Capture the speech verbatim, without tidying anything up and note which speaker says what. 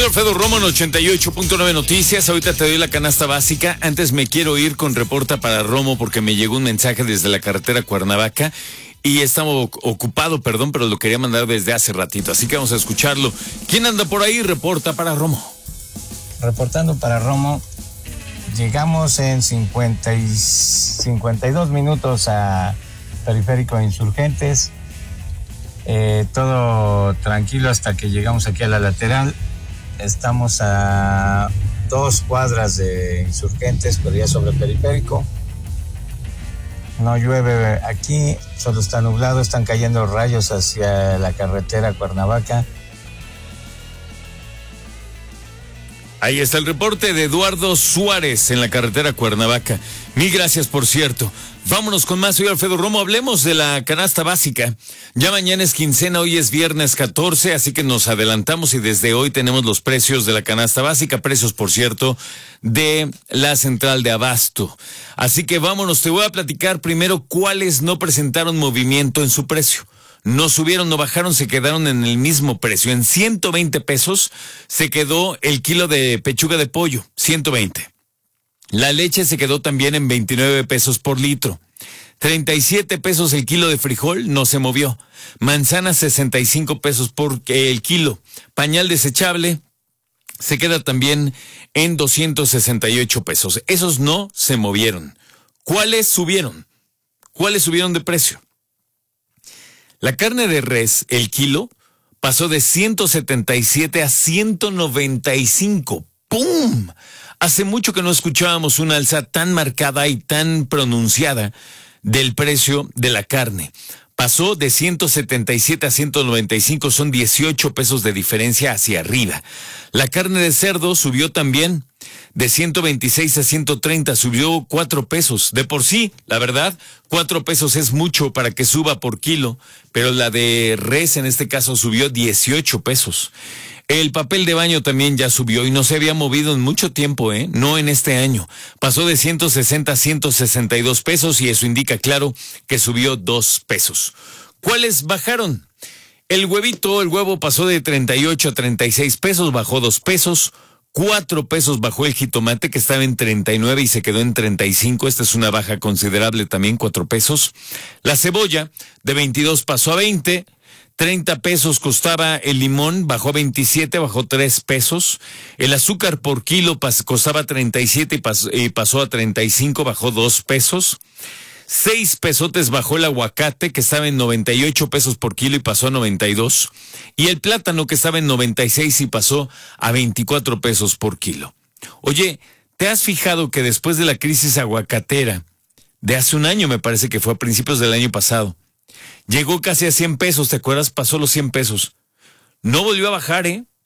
Speaker 1: Soy Alfredo Romo en ochenta y ocho punto nueve Noticias. Ahorita te doy la canasta básica. Antes me quiero ir con Reporta para Romo porque me llegó un mensaje desde la carretera Cuernavaca y estaba ocupado, perdón, pero lo quería mandar desde hace ratito. Así que vamos a escucharlo. ¿Quién anda por ahí? Reporta para Romo.
Speaker 2: Reportando para Romo. Llegamos en cincuenta y, cincuenta y dos minutos a Periférico Insurgentes. Eh, todo tranquilo hasta que llegamos aquí a la lateral. Estamos a dos cuadras de Insurgentes, pero ya sobre Periférico. No llueve aquí, solo está nublado, están cayendo rayos hacia la carretera Cuernavaca.
Speaker 1: Ahí está el reporte de Eduardo Suárez en la carretera Cuernavaca. Mil gracias, por cierto. Vámonos con más. Soy Alfredo Romo. Hablemos de la canasta básica. Ya mañana es quincena, hoy es viernes catorce, así que nos adelantamos y desde hoy tenemos los precios de la canasta básica. Precios, por cierto, de la central de abasto. Así que vámonos. Te voy a platicar primero cuáles no presentaron movimiento en su precio. No subieron, no bajaron, se quedaron en el mismo precio. En ciento veinte pesos se quedó el kilo de pechuga de pollo, ciento veinte. La leche se quedó también en veintinueve pesos por litro. treinta y siete pesos el kilo de frijol, no se movió. Manzana, sesenta y cinco pesos por el kilo. Pañal desechable se queda también en doscientos sesenta y ocho pesos. Esos no se movieron. ¿Cuáles subieron? ¿Cuáles subieron de precio? La carne de res, el kilo, pasó de ciento setenta y siete a ciento noventa y cinco. ¡Pum! Hace mucho que no escuchábamos una alza tan marcada y tan pronunciada del precio de la carne. Pasó de ciento setenta y siete a ciento noventa y cinco, son dieciocho pesos de diferencia hacia arriba. La carne de cerdo subió también de ciento veintiséis a ciento treinta, subió cuatro pesos. De por sí, la verdad, cuatro pesos es mucho para que suba por kilo, pero la de res en este caso subió dieciocho pesos. El papel de baño también ya subió y no se había movido en mucho tiempo, ¿eh? No en este año. Pasó de ciento sesenta a ciento sesenta y dos pesos y eso indica, claro, que subió dos pesos. ¿Cuáles bajaron? El huevito, el huevo pasó de treinta y ocho a treinta y seis pesos, bajó dos pesos. Cuatro pesos bajó el jitomate, que estaba en treinta y nueve y se quedó en treinta y cinco. Esta es una baja considerable también, cuatro pesos. La cebolla de veintidós pasó a veinte. treinta pesos costaba el limón, bajó a veintisiete, bajó tres pesos. El azúcar por kilo pas, costaba treinta y siete y, pas, y pasó a treinta y cinco, bajó dos pesos. Seis pesotes bajó el aguacate, que estaba en noventa y ocho pesos por kilo y pasó a noventa y dos. Y el plátano, que estaba en noventa y seis y pasó a veinticuatro pesos por kilo. Oye, ¿te has fijado que después de la crisis aguacatera, de hace un año me parece que fue a principios del año pasado, llegó casi a cien pesos, ¿te acuerdas? Pasó los cien pesos. No volvió a bajar, ¿eh?